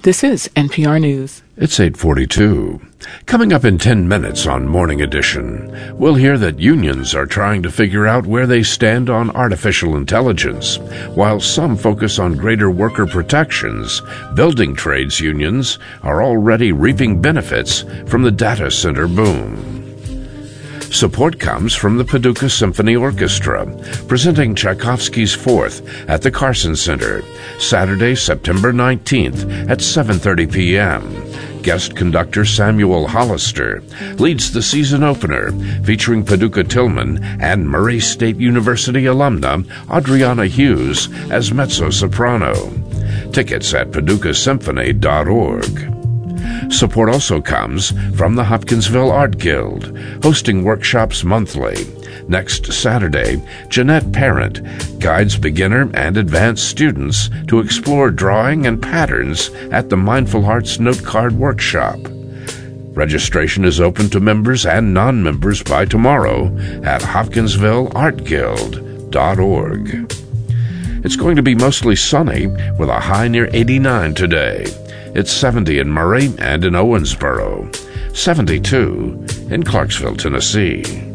This is NPR News. It's 8:42. Coming up in 10 minutes on Morning Edition, we'll hear that unions are trying to figure out where they stand on artificial intelligence. While some focus on greater worker protections, building trades unions are already reaping benefits from the data center boom. Support comes from the Paducah Symphony Orchestra, presenting Tchaikovsky's Fourth at the Carson Center, Saturday, September 19th at 7:30 p.m. Guest conductor Samuel Hollister leads the season opener, featuring Paducah Tillman and Murray State University alumna Adriana Hughes as mezzo-soprano. Tickets at paducahsymphony.org. Support also comes from the Hopkinsville Art Guild, hosting workshops monthly. Next Saturday, Jeanette Parent guides beginner and advanced students to explore drawing and patterns at the Mindful Hearts Note Card Workshop. Registration is open to members and non-members by tomorrow at hopkinsvilleartguild.org. It's going to be mostly sunny with a high near 89 today. It's 70 in Murray and in Owensboro, 72 in Clarksville, Tennessee.